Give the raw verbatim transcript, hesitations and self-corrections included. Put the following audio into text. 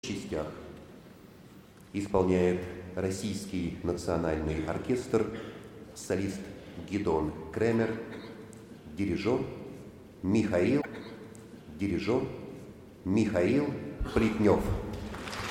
частях. Исполняет Российский национальный оркестр, солист Гидон Кремер, дирижер Михаил, дирижер Михаил Плетнев.